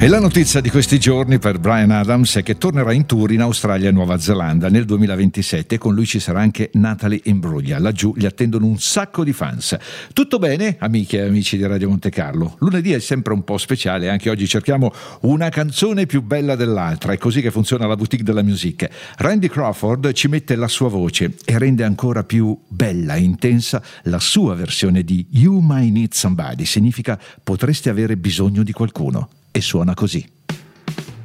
E la notizia di questi giorni per Bryan Adams è che tornerà in tour in Australia e Nuova Zelanda nel 2027 e con lui ci sarà anche Natalie Imbruglia. Laggiù gli attendono un sacco di fans. Tutto bene, amiche e amici di Radio Monte Carlo? Lunedì è sempre un po' speciale, anche oggi cerchiamo una canzone più bella dell'altra, è così che funziona la boutique della music. Randy Crawford ci mette la sua voce e rende ancora più bella e intensa la sua versione di You Might Need Somebody, significa potresti avere bisogno di qualcuno. E suona così.